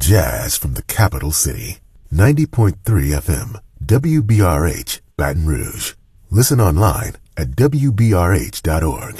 jazz from the capital city. 90.3 FM, WBRH, Baton Rouge. Listen online at WBRH.org.